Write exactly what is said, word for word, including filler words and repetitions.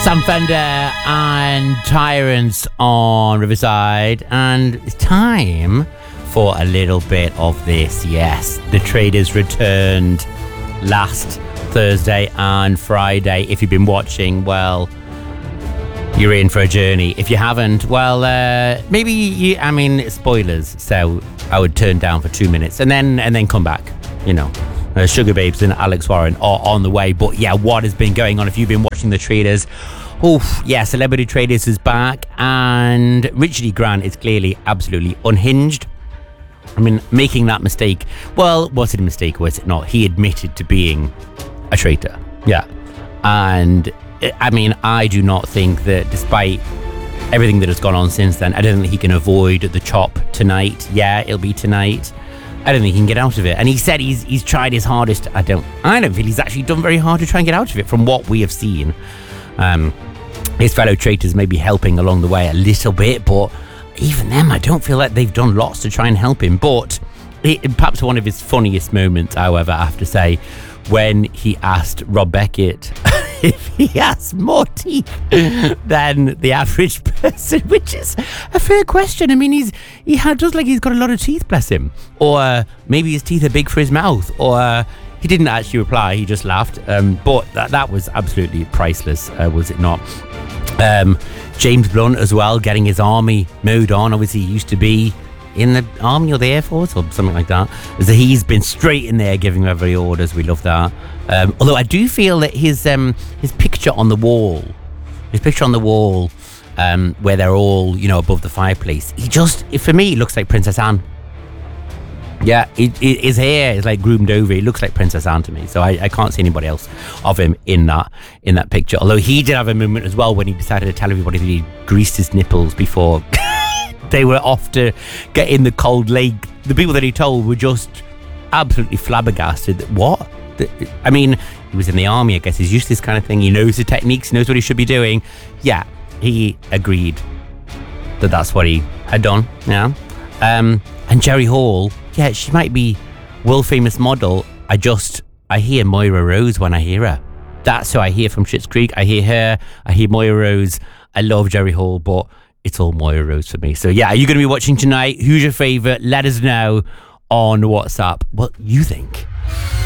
Sam Fender and Tyrants on Riverside, and it's time for a little bit of this. Yes, the Traders returned last Thursday and Friday. If you've been watching, well, you're in for a journey. If you haven't, well, uh, maybe you, I mean, spoilers, so I would turn down for two minutes and then and then come back, you know. Uh, Sugar Babes and Alex Warren are on the way. But yeah, what has been going on? If you've been watching the Traders, oof, yeah, Celebrity Traders is back, and Richard E. Grant is clearly absolutely unhinged. I mean, making that mistake, well, was it a mistake or was it not? He admitted to being a traitor. Yeah. And I mean, I do not think that despite everything that has gone on since then, I don't think he can avoid the chop tonight. Yeah, it'll be tonight. I don't think he can get out of it. And he said he's he's tried his hardest. I don't I don't feel he's actually done very hard to try and get out of it from what we have seen. Um, his fellow traitors may be helping along the way a little bit, but even them, I don't feel like they've done lots to try and help him. But it, perhaps one of his funniest moments, however, I have to say, when he asked Rob Beckett if he has more teeth than the average person, which is a fair question. I mean, he's he had, does like he's got a lot of teeth, bless him. Or uh, maybe his teeth are big for his mouth. Or uh, he didn't actually reply, he just laughed. Um, but that, that was absolutely priceless, uh, was it not? Um, James Blunt as well, getting his army mode on. Obviously, he used to be in the army or the Air Force or something like that. So he's been straight in there giving every orders. We love that. Um, although I do feel that his um, his picture on the wall, his picture on the wall, um, where they're all, you know, above the fireplace, he just, for me, he looks like Princess Anne. Yeah, it, it, his hair is like groomed over. He looks like Princess Anne to me. So I, I can't see anybody else of him in that in that picture. Although he did have a moment as well when he decided to tell everybody that he greased his nipples before they were off to get in the cold lake. The people that he told were just absolutely flabbergasted. What? I mean, he was in the army. I guess he's used to this kind of thing. He knows the techniques. He knows what he should be doing. Yeah, he agreed that that's what he had done. Yeah. Um, and Jerry Hall, yeah, she might be world famous model. I just, I hear Moira Rose when I hear her. That's who I hear from Schitt's Creek. I hear her. I hear Moira Rose. I love Jerry Hall, but it's all Moira Rose for me. So yeah, are you going to be watching tonight? Who's your favourite? Let us know on WhatsApp what you think.